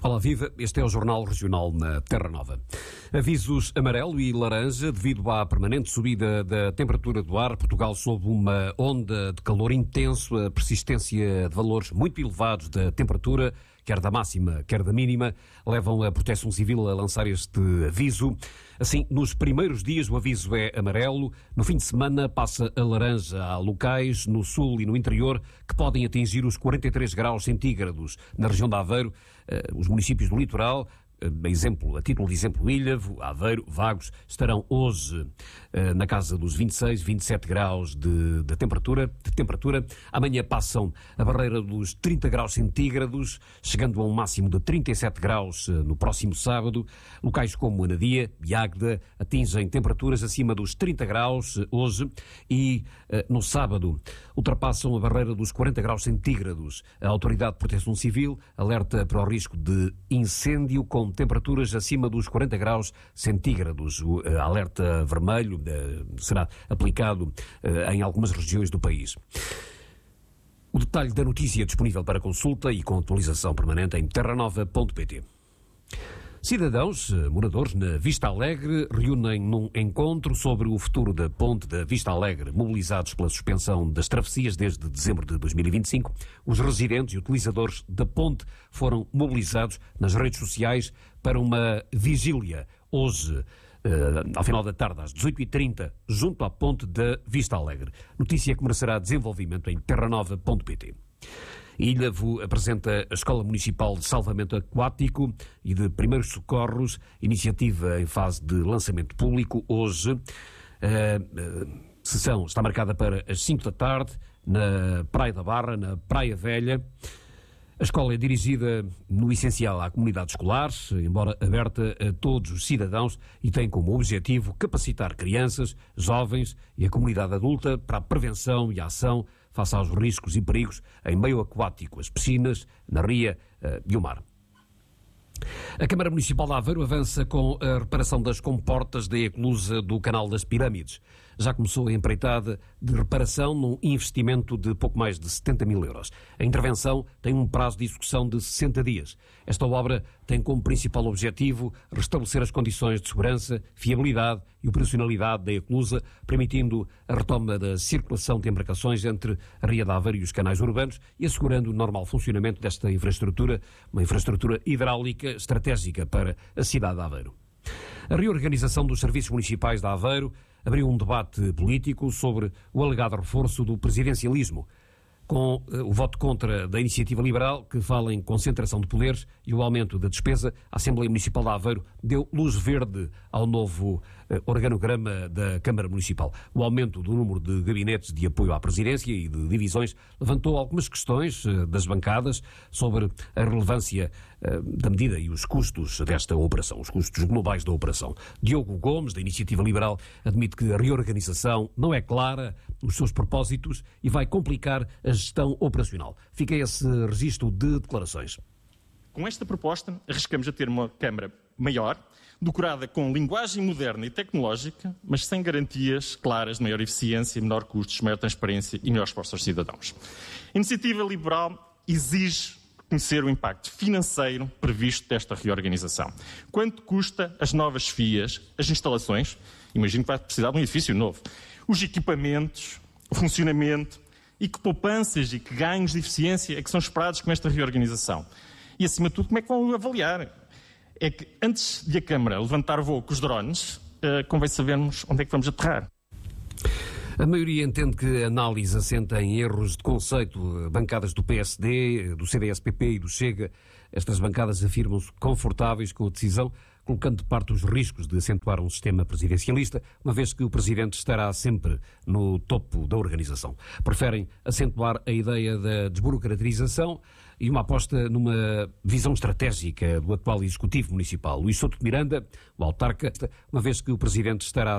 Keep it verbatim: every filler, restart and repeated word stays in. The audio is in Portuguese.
Olá, viva. Este é o Jornal Regional na Terra Nova. Avisos amarelo e laranja devido à permanente subida da temperatura do ar. Portugal sob uma onda de calor intenso, a persistência de valores muito elevados da temperatura, quer da máxima, quer da mínima, levam a Proteção Civil a lançar este aviso. Assim, nos primeiros dias o aviso é amarelo, no fim de semana passa a laranja. Há locais no sul e no interior que podem atingir os quarenta e três graus centígrados. Na região de Aveiro, os municípios do litoral, a, exemplo, a título de exemplo, Ilhavo, Aveiro, Vagos, estarão hoje eh, na casa dos vinte e seis, vinte e sete graus de, de, temperatura, de temperatura. Amanhã passam a barreira dos trinta graus centígrados, chegando a um máximo de trinta e sete graus eh, no próximo sábado. Locais como Anadia e Águeda atingem temperaturas acima dos trinta graus eh, hoje e eh, no sábado ultrapassam a barreira dos quarenta graus centígrados. A Autoridade de Proteção Civil alerta para o risco de incêndio com temperaturas acima dos quarenta graus centígrados. O uh, alerta vermelho uh, será aplicado uh, em algumas regiões do país. O detalhe da notícia é disponível para consulta e com atualização permanente em terra nova ponto pt. Cidadãos, moradores na Vista Alegre, reúnem num encontro sobre o futuro da ponte da Vista Alegre, mobilizados pela suspensão das travessias desde dezembro de dois mil e vinte e cinco. Os residentes e utilizadores da ponte foram mobilizados nas redes sociais para uma vigília hoje, Uh, ao final da tarde, às dezoito e trinta, junto à ponte da Vista Alegre. Notícia que merecerá desenvolvimento em terra nova ponto pt. Ilhavo apresenta a Escola Municipal de Salvamento Aquático e de Primeiros Socorros, iniciativa em fase de lançamento público hoje. A sessão está marcada para as cinco da tarde, na Praia da Barra, na Praia Velha. A escola é dirigida, no essencial, à comunidade escolar, embora aberta a todos os cidadãos, e tem como objetivo capacitar crianças, jovens e a comunidade adulta para a prevenção e a ação face aos riscos e perigos em meio aquático, as piscinas, na ria uh, e o mar. A Câmara Municipal de Aveiro avança com a reparação das comportas da eclusa do Canal das Pirâmides. Já começou a empreitada de reparação num investimento de pouco mais de setenta mil euros. A intervenção tem um prazo de execução de sessenta dias. Esta obra tem como principal objetivo restabelecer as condições de segurança, fiabilidade e operacionalidade da eclusa, permitindo a retoma da circulação de embarcações entre a Ria de Aveiro e os canais urbanos e assegurando o normal funcionamento desta infraestrutura, uma infraestrutura hidráulica estratégica para a cidade de Aveiro. A reorganização dos serviços municipais de Aveiro abriu um debate político sobre o alegado reforço do presidencialismo, com uh, o voto contra da Iniciativa Liberal, que fala em concentração de poderes e o aumento da despesa. A Assembleia Municipal de Aveiro deu luz verde ao novo uh, organograma da Câmara Municipal. O aumento do número de gabinetes de apoio à presidência e de divisões levantou algumas questões uh, das bancadas sobre a relevância uh, da medida e os custos desta operação, os custos globais da operação. Diogo Gomes, da Iniciativa Liberal, admite que a reorganização não é clara os seus propósitos e vai complicar a gestão operacional. Fica esse registro de declarações. Com esta proposta, arriscamos a ter uma Câmara maior, decorada com linguagem moderna e tecnológica, mas sem garantias claras de maior eficiência, menor custos, maior transparência e maior esforço aos cidadãos. A Iniciativa Liberal exige conhecer o impacto financeiro previsto desta reorganização. Quanto custa as novas fias, as instalações, imagino que vai precisar de um edifício novo, os equipamentos, o funcionamento, e que poupanças e que ganhos de eficiência é que são esperados com esta reorganização. E, acima de tudo, como é que vão avaliar? É que, antes de a Câmara levantar voo com os drones, uh, convém sabermos onde é que vamos aterrar. A maioria entende que a análise assenta em erros de conceito. Bancadas do P S D, do C D S P P e do Chega, estas bancadas afirmam-se confortáveis com a decisão, colocando de parte os riscos de acentuar um sistema presidencialista, uma vez que o Presidente estará sempre no topo da organização. Preferem acentuar a ideia da desburocratização e uma aposta numa visão estratégica do atual Executivo Municipal. Luís Souto de Miranda, o autarca, uma vez que o Presidente estará